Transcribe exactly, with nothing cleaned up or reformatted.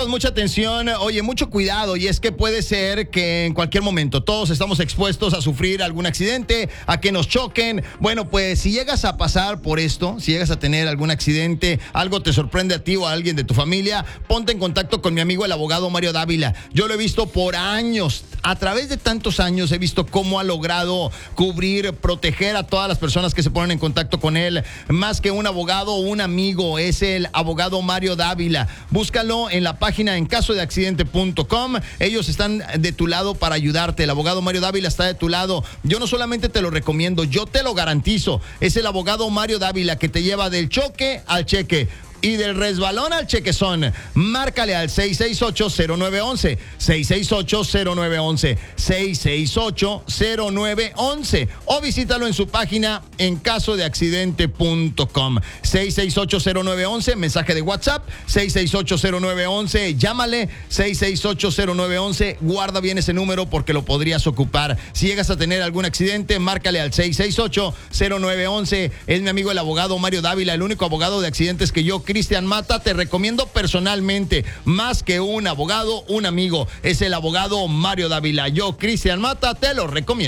Amigos, mucha atención, oye, mucho cuidado, y es que puede ser que en cualquier momento todos estamos expuestos a sufrir algún accidente, a que nos choquen. Bueno, pues si llegas a pasar por esto, si llegas a tener algún accidente, algo te sorprende a ti o a alguien de tu familia, ponte en contacto con mi amigo el abogado Mario Dávila. Yo lo he visto por años, a través de tantos años he visto cómo ha logrado cubrir, proteger a todas las personas que se ponen en contacto con él. Más que un abogado o un amigo, es el abogado Mario Dávila. Búscalo en la página en caso de accidente punto com. Ellos están de tu lado para ayudarte. El abogado Mario Dávila está de tu lado. Yo no solamente te lo recomiendo, yo te lo garantizo. Es el abogado Mario Dávila que te lleva del choque al cheque y del resbalón al chequezón. Márcale al seis seis ocho, cero nueve once, seis seis ocho, cero nueve once, seis seis ocho, cero nueve once, o visítalo en su página en caso de accidente punto com. seis seis ocho, cero nueve once, mensaje de WhatsApp, seis seis ocho, cero nueve once, llámale, seis seis ocho, cero nueve once, guarda bien ese número porque lo podrías ocupar. Si llegas a tener algún accidente, márcale al seis seis ocho, cero nueve once. Es mi amigo el abogado Mario Dávila, el único abogado de accidentes que yo, Cristian Mata, te recomiendo personalmente. Más que un abogado, un amigo. Es el abogado Mario Dávila. Yo, Cristian Mata, te lo recomiendo.